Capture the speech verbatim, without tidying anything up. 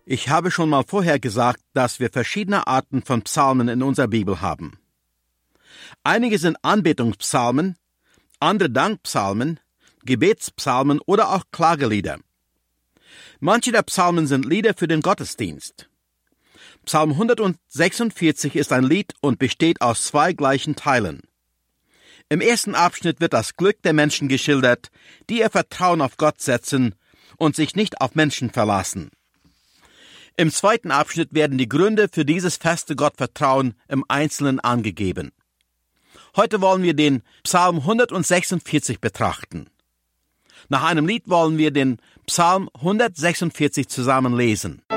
Ich habe schon mal vorher gesagt, dass wir verschiedene Arten von Psalmen in unserer Bibel haben. Einige sind Anbetungspsalmen, andere Dankpsalmen, Gebetspsalmen oder auch Klagelieder. Manche der Psalmen sind Lieder für den Gottesdienst. Psalm hundertsechsundvierzig ist ein Lied und besteht aus zwei gleichen Teilen. Im ersten Abschnitt wird das Glück der Menschen geschildert, die ihr Vertrauen auf Gott setzen und sich nicht auf Menschen verlassen. Im zweiten Abschnitt werden die Gründe für dieses feste Gottvertrauen im Einzelnen angegeben. Heute wollen wir den Psalm hundertsechsundvierzig betrachten. Nach einem Lied wollen wir den Psalm hundertsechsundvierzig zusammen lesen.